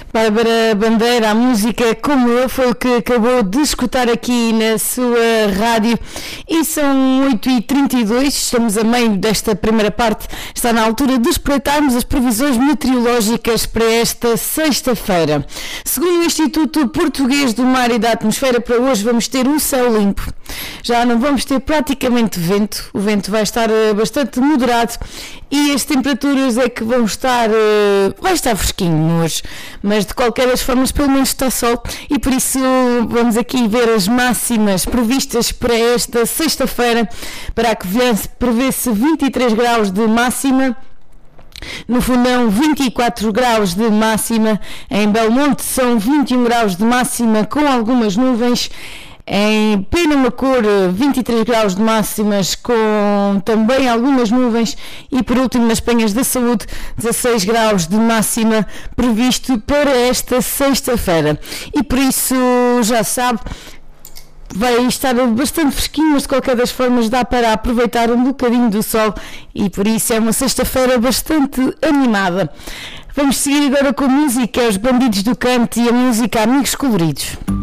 Bárbara Bandeira, a música Como Eu, foi o que acabou de escutar aqui na sua rádio. E são 8h32, estamos a meio desta primeira parte. Está na altura de espreitarmos as previsões meteorológicas para esta sexta-feira. Segundo o Instituto Português do Mar e da Atmosfera, para hoje vamos ter um céu limpo. Já não vamos ter praticamente vento, o vento vai estar bastante moderado e as temperaturas é que vão estar, vai estar fresquinho hoje, mas de qualquer das formas pelo menos está sol e por isso vamos aqui ver as máximas previstas para esta sexta-feira. Para a Covilhã prevê-se 23 graus de máxima. No Fundão, 24 graus de máxima. Em Belmonte são 21 graus de máxima com algumas nuvens. Em Penamacor, 23 graus de máximas com também algumas nuvens. E por último, nas Penhas da Saúde, 16 graus de máxima previsto para esta sexta-feira. E por isso, já sabe, vai estar bastante fresquinho, mas de qualquer das formas dá para aproveitar um bocadinho do sol e por isso é uma sexta-feira bastante animada. Vamos seguir agora com a música Os Bandidos do Canto e a música Amigos Coloridos.